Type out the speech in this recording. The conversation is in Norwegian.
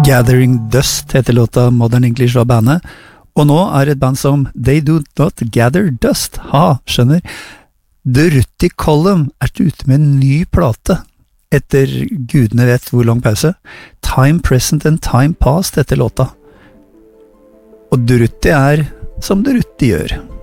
Gathering Dust heter låta Modern English av bandet, og nå er et band som They Do Not Gather Dust, skjønner. Durruti Column er ute med en ny plate, etter gudene vet hvor lang pause. Time Present and Time Past heter låta. Og Durruti er som Durruti gjør.